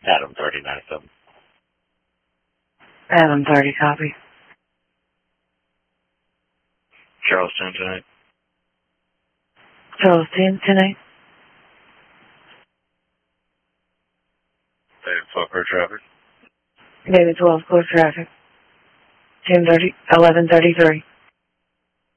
Adam 3097. Adam 30, copy. Charles 10 tonight. Charles 10 tonight. David 12 car traffic. David 12 close traffic. 11:33.